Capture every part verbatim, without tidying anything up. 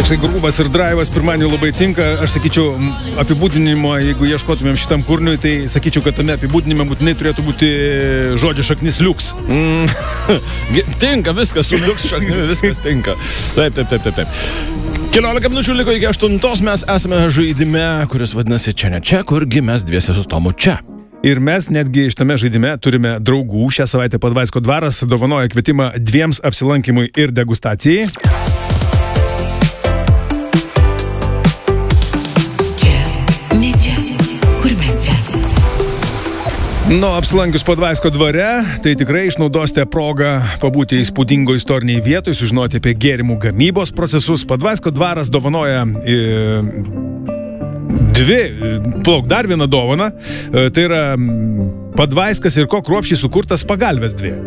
toksai grūvas ir drivas pirmadienį labai tinka. Aš sakyčiau, apibūdinimo, jeigu ieškotumėm šitam kūriniui, tai sakyčiau, kad tame apibūdinime būtinai turėtų būti žodžio šaknis liuks. Mm. Tinka, viskas su liuks šaknimi, viskas tinka. Taip, taip, taip, taip, taip. Keliolika minučių liko iki aštuntos, mes esame žaidime, kuris vadinasi Čia ne čia, kurgi mes dviese su Tomu čia. Ir mes netgi šitame žaidime turime draugų. Šią savaitę Padvaisko dvaras dovanoja kvietimą dviems apsilankymui ir degustacijai. Nu, apsilankius Padvaisko dvare, tai tikrai išnaudosite progą pabūti įspūdingo istoriniai vietoj, sužinoti apie gėrimų gamybos procesus. Padvaisko dvaras dovanoja e, dvi, plauk, dar vieną dovaną. E, tai yra Padvaiskas ir ko kruopščiai sukurtas pagalvės dvi.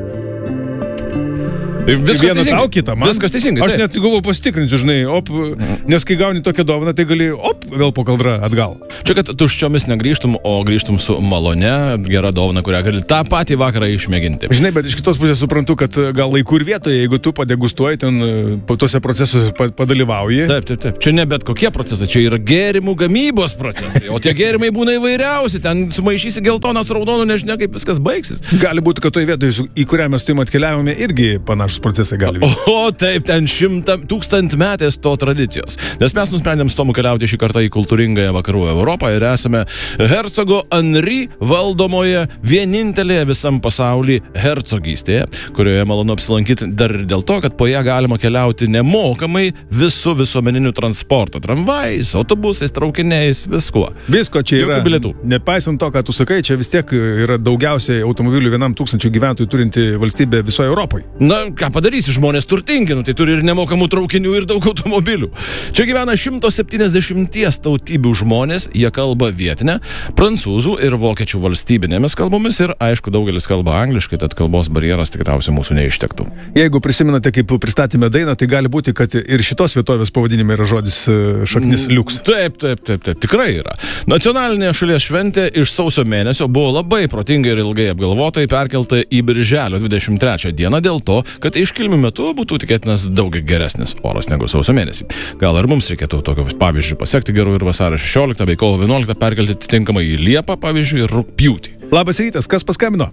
Viskas vieną teisingai. Tau, kitą man. Viskas teisingai. Aš taip. net galvoju pasitikrinti, žinai, op, nes kai gauni tokią dovaną, tai gali, op, vėl po kaldrą atgal. Čia, kad tuščiomis negrįžtum, o grįžtum su malone, gera dovana, kurią gali tą patį vakarą išmėginti. Žinai, bet iš kitos pusės suprantu, kad gal laikų ir vietoje, jeigu tu padegustuoji, ten po tuose procesuose padalyvauji. Taip, taip, taip. Čia ne bet kokie procesai, čia yra gėrimų gamybos procesai. O tie gėrimai būna įvairiausi, ten sumaišysi geltonas, raudonų, nežinia, kaip viskas baigsis. Gali būti, kad toje vietoje, į kurią mes tuim atkeliavome, irgi panašus procesai gali būti. O taip, ten šimta, tūkstantmetės to tradicijos. Nes mes nusprendėm su Tomu keliauti šį kartą į kultūringąją vakarų Europą ir esame hercogo Henri valdomoje vienintelėje visam pasaulyje hercogystėje, kurioje malonu apsilankyti dar ir dėl to, kad po ją galima keliauti nemokamai visų visuomeninių transporto, tramvajais, autobusais, traukiniais, viskuo. Visko čia yra. Jokių bilietų. Nepaisant to, ką tu sakai, čia vis tiek yra daugiausiai automobilių vienam tūkstančių gyventojų turinti valstybė visoje Europoje. Na, ką padarysi, žmonės turtingi, nu, tai turi ir nemokamų traukinių ir daug automobilių. Čia gyvena šimtas septyniasdešimties tautybių žmonės, jie kalba vietinę, prancūzų ir vokiečių valstybinėmis kalbomis ir, aišku, daugelis kalba angliškai, tad kalbos barjeras tikriausiai mūsų neištektų. Jeigu prisimenate, kaip pristatėme dainą, tai gali būti, kad ir šitos vietovės pavadinime yra žodis šaknis liuks. Taip, taip, taip, taip, tikrai yra. Nacionalinė šalies šventė iš sausio mėnesio buvo labai protingai ir ilgai apgalvotai perkelta į birželio dvidešimt trečią dieną dėl to, kad iškilmių metu būtų tikėtinas daug geresnis oras negu sausio mėnesį. Gal ir mums reikėtų tokio pavyzdžių pasiekti gerų ir vasario šešioliktą bei kovo vienuoliktą perkelti atitinkamai į Liepą, pavyzdžiui, ir rugpjūtį. Labas rytas, kas paskambino?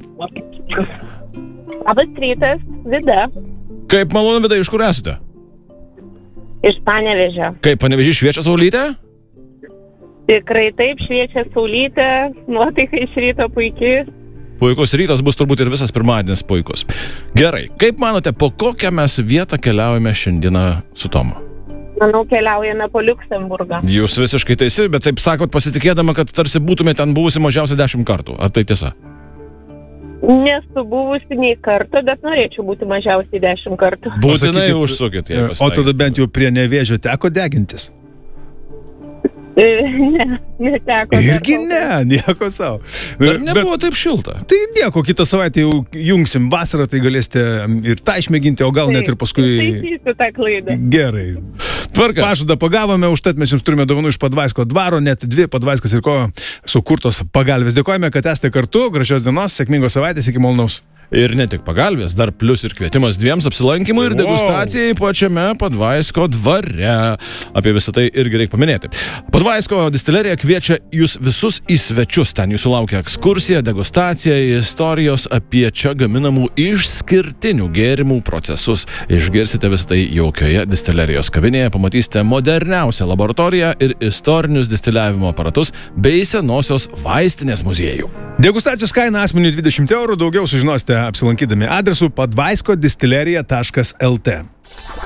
Labas rytas, Vida. Kaip malonu, Vida, iš kur esate? Iš Panevėžio. Kaip Panevėžy šviečia saulytė? Tikrai taip, šviečia saulytė, nuotaika iš ryto puikiai. Puikus rytas bus turbūt ir visas pirmadienis puikus. Gerai, kaip manote, po kokią mes vietą keliaujame šiandieną su Tomu? Manau, keliaujame po Liuksemburgą. Jūs visiškai teisi, bet taip sakot pasitikėdama, kad tarsi būtume ten buvusi mažiausiai dešimt kartų. Ar tai tiesa? Nesu buvusi nei karto, bet norėčiau būti mažiausiai dešimt kartų. Būtinai užsukit. O tada bent jau prie Nevėžio teko degintis? Ne, neteko. Irgi ne, nieko savo. Dar nebuvo taip šilta. Tai nieko, kitą savaitę jau jungsim vasarą, tai galėsite ir tą išmėginti, o gal net ir paskui... Taisysiu tą klaidą. Gerai. Tvarka. Pažadą pagavome, užtat mes jums turime dovanų iš Padvaisko dvaro, net dvi Padvaiskas ir ko sukurtos pagalvės. Dėkojame, kad esate kartu, gražios dienos, sėkmingos savaitės, iki malonaus. Ir ne tik pagalbės, dar plius ir kvietimas dviems apsilankymui ir degustacijai pačiame Padvaisko dvare. Apie visą tai irgi reikia paminėti. Padvaisko distilerija kviečia jūs visus į svečius. Ten jūsų laukia ekskursija, degustacija, istorijos apie čia gaminamų išskirtinių gėrimų procesus. Išgirsite visą tai jaukioje distilerijos kavinėje, pamatysite moderniausią laboratoriją ir istorinius distiliavimo aparatus bei senosios vaistinės muziejų. Degustacijos kaina asmeniui dvidešimt eurų, daugiau sužinosite apsilankydami adresu padvaisko distilerija taškas lt.